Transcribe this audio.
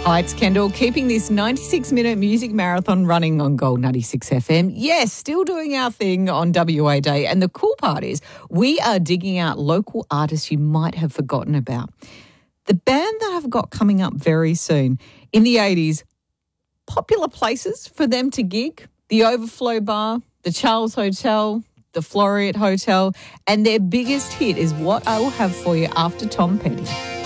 Hi, it's Kendall, keeping this 96-minute music marathon running on Gold 96 FM. Yes, still doing our thing on WA Day. And the cool part is we are digging out local artists you might have forgotten about. The band that I've got coming up very soon, in the 80s, popular places for them to gig, the Overflow Bar, the Charles Hotel, the Floriat Hotel, and their biggest hit is what I will have for you after Tom Petty.